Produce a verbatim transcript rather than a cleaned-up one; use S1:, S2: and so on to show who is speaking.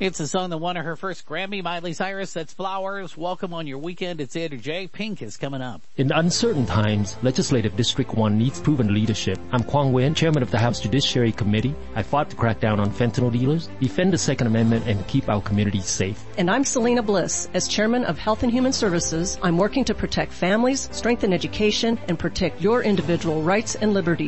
S1: It's a song that won her her first Grammy, Miley Cyrus. That's Flowers. Welcome on your weekend. It's Andrew J. Pink is coming up.
S2: In uncertain times, Legislative District one needs proven leadership. I'm Kwang Win, Chairman of the House Judiciary Committee. I fought to crack down on fentanyl dealers, defend the Second Amendment, and keep our communities safe.
S3: And I'm Selena Bliss. As Chairman of Health and Human Services, I'm working to protect families, strengthen education, and protect your individual rights and liberties.